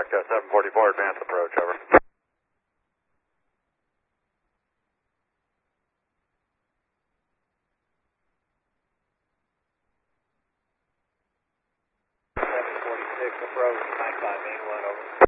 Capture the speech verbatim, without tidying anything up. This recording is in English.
Alaska, seven forty-four, advance approach, over. seven forty-six, approach, nine five main one, over.